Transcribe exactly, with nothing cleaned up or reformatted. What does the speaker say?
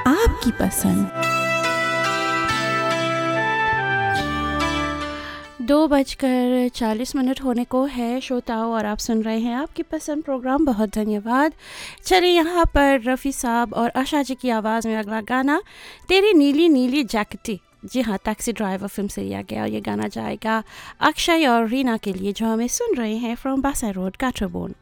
आपकी पसंद। दो बजकर चालीस मिनट होने को है श्रोताओं, और आप सुन रहे हैं आपकी पसंद प्रोग्राम। बहुत धन्यवाद। चलिए यहाँ पर रफ़ी साहब और आशा जी की आवाज़ में अगला गाना तेरी नीली नीली जैकेटी, जी हाँ, टैक्सी ड्राइवर फिल्म से लिया गया। और ये गाना जाएगा अक्षय और रीना के लिए, जो हमें सुन रहे हैं फ्रॉम बासा रोड, काठगोदाम।